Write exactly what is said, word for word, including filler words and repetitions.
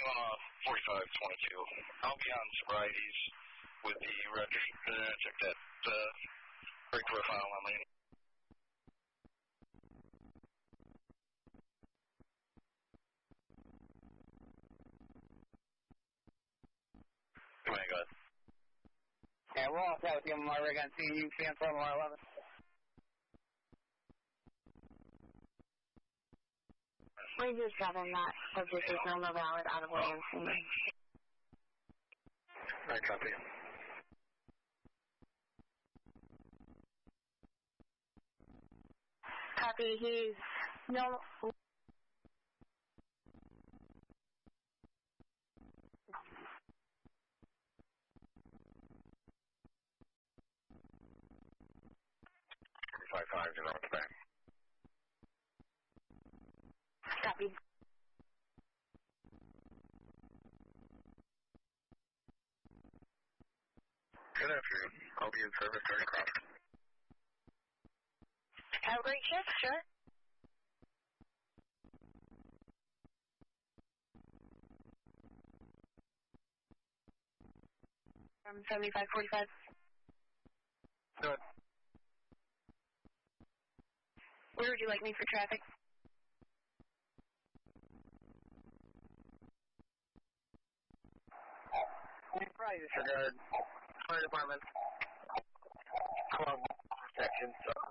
anyone off forty-five twenty-two. I'll be on sobrieties with the record. Uh, check that uh, break profile on me. Come on, go ahead. Yeah, we're all set with the M M R rig on C U, cancel M M R eleven. Ranger seven, that subject is no more valid out of Williamson. I copy. Copy, he's no... Five five, you're on the back. Copy. Good afternoon. I'll be in service during Crawford. Have a great shift, sure. From seventy-five forty-five. Good. Where would you like me for traffic? We probably disregard fire department, club protection, so